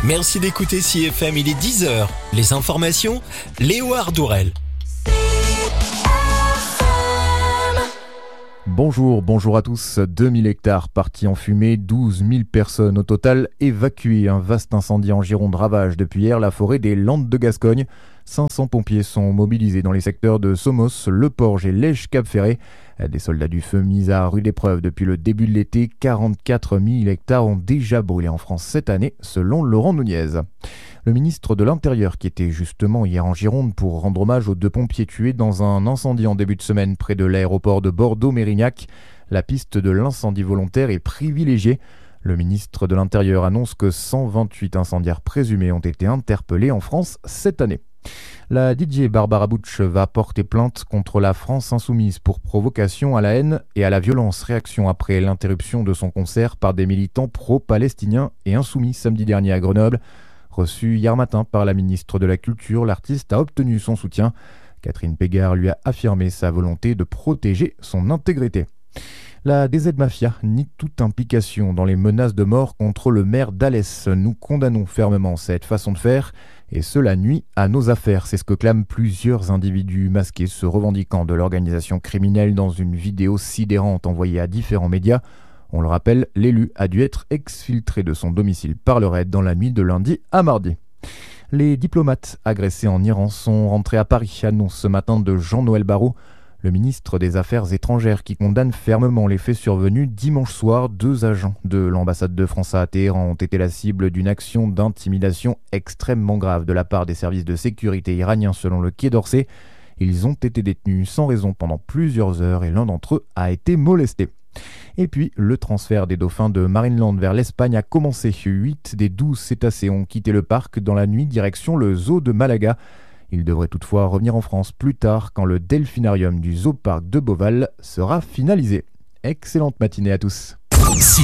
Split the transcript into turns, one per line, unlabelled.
Merci d'écouter CFM, il est 10h. Les informations, Léo Ardourel.
Bonjour à tous. 2000 hectares partis en fumée, 12 000 personnes au total évacuées. Un vaste incendie en Gironde ravage depuis hier la forêt des Landes de Gascogne. 500 pompiers sont mobilisés dans les secteurs de Somos, Le Porge et Lège-Cap-Ferré. Des soldats du feu mis à rude épreuve depuis le début de l'été. 44 000 hectares ont déjà brûlé en France cette année, selon Laurent Nunez. Le ministre de l'Intérieur, qui était justement hier en Gironde pour rendre hommage aux 2 pompiers tués dans un incendie en début de semaine près de l'aéroport de Bordeaux-Mérignac. La piste de l'incendie volontaire est privilégiée. Le ministre de l'Intérieur annonce que 128 incendiaires présumés ont été interpellés en France cette année. La DJ Barbara Butch va porter plainte contre la France Insoumise pour provocation à la haine et à la violence. Réaction après l'interruption de son concert par des militants pro-palestiniens et insoumis samedi dernier à Grenoble. Reçu hier matin par la ministre de la Culture, l'artiste a obtenu son soutien. Catherine Pégard lui a affirmé sa volonté de protéger son intégrité. La DZ Mafia nie toute implication dans les menaces de mort contre le maire d'Alès. Nous condamnons fermement cette façon de faire et cela nuit à nos affaires. C'est ce que clament plusieurs individus masqués se revendiquant de l'organisation criminelle dans une vidéo sidérante envoyée à différents médias. On le rappelle, l'élu a dû être exfiltré de son domicile par le raid dans la nuit de lundi à mardi. Les diplomates agressés en Iran sont rentrés à Paris, annonce ce matin de Jean-Noël Barrot, le ministre des Affaires étrangères, qui condamne fermement les faits survenus dimanche soir. 2 agents de l'ambassade de France à Téhéran ont été la cible d'une action d'intimidation extrêmement grave de la part des services de sécurité iraniens selon le Quai d'Orsay. Ils ont été détenus sans raison pendant plusieurs heures et l'un d'entre eux a été molesté. Et puis, le transfert des dauphins de Marineland vers l'Espagne a commencé. 8 des 12 cétacés ont quitté le parc dans la nuit direction le zoo de Malaga. Ils devraient toutefois revenir en France plus tard quand le delphinarium du zoo parc de Beauval sera finalisé. Excellente matinée à tous.